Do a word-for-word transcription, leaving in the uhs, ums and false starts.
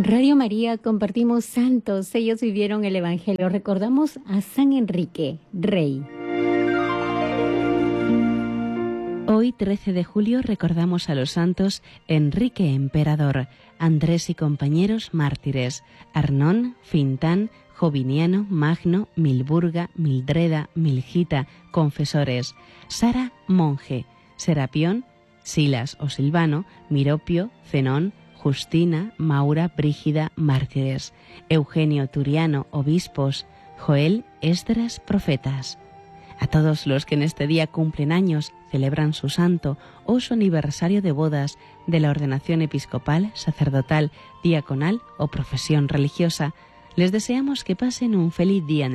Radio María compartimos santos, ellos vivieron el Evangelio. Recordamos a San Enrique, rey. Hoy, trece de julio, recordamos a los santos Enrique Emperador, Andrés y compañeros mártires, Arnón, Fintán, Joviniano, Magno, Milburga, Mildreda, Milgita, confesores, Sara, monje, Serapión, Silas o Silvano, Miropio, Zenón, Justina, Maura, Brígida, mártires, Eugenio, Turiano, obispos, Joel, Esdras, profetas. A todos los que en este día cumplen años, celebran su santo o su aniversario de bodas, de la ordenación episcopal, sacerdotal, diaconal o profesión religiosa, les deseamos que pasen un feliz día en el